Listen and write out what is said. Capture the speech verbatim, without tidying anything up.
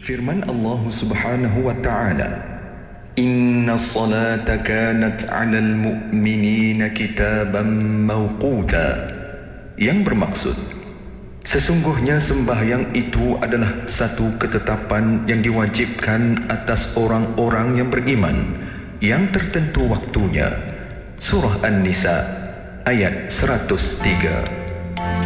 Firman Allah Subhanahu wa taala, "Inna salata kanat 'alal mu'minina kitaban mawquta." Yang bermaksud, sesungguhnya sembahyang itu adalah satu ketetapan yang diwajibkan atas orang-orang yang beriman, yang tertentu waktunya. Surah An-Nisa ayat seratus tiga.